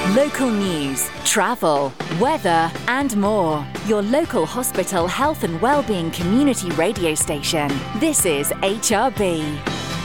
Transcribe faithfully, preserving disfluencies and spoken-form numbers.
Local news, travel, weather and more. Your local hospital health and wellbeing community radio station. This is H R B.